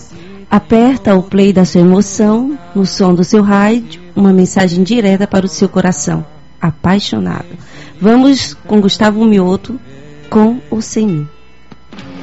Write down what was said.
Aperta o play da sua emoção, no som do seu rádio, uma mensagem direta para o seu coração. Apaixonado. Vamos com Gustavo Mioto, com ou sem mim.